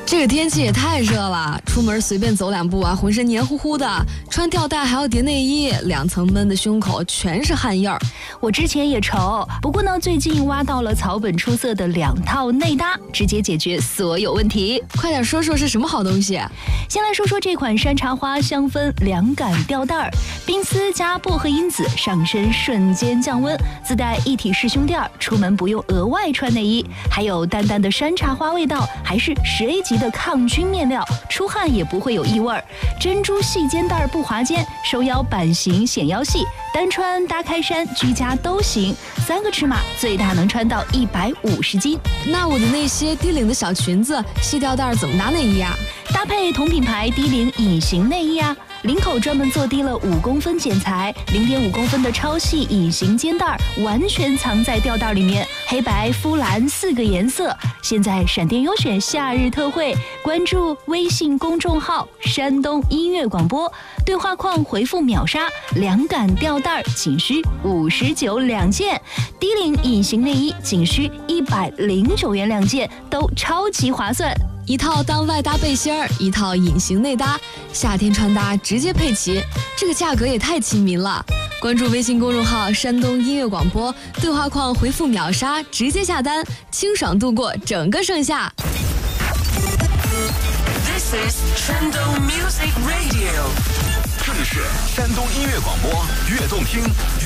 这个天气也太热了，出门随便走两步啊，浑身黏糊糊的，穿吊带还要叠内衣，2层闷的胸口全是汗印儿。 我之前也愁，不过呢，最近挖到了草本出色的2套内搭，直接解决所有问题。 快点说说是什么好东西？ 先来说说这款山茶花香氛凉感吊带儿，冰丝加薄荷因子，上身瞬间降温，自带一体式胸垫，出门不用额外穿内衣，还有淡淡的山茶花味道，还是10A 级的抗菌面料，出汗也不会有异味。珍珠细肩带不滑肩，收腰版型显腰细，单穿搭开衫居家都行，3个尺码最大能穿到150斤。 那我的那些低领的小裙子、细吊带怎么搭内衣啊？ 搭配同品牌低领隐形内衣啊，领口专门做低了5公分剪裁，0.5公分的超细隐形肩带，完全藏在吊带里面，黑白肤蓝4个颜色。现在闪电优选夏日特惠，关注微信公众号山东音乐广播，对话框回复秒杀，凉感吊带仅需59两件，低领隐形内衣仅需109元2件，都超级划算。 一套当外搭背心儿，一套隐形内搭，夏天穿搭直接配齐，这个价格也太亲民了。关注微信公众号山东音乐广播，对话框回复秒杀，直接下单，清爽度过整个盛夏。 This is 山东 Music Radio， 这里是山东音乐广播，越动听越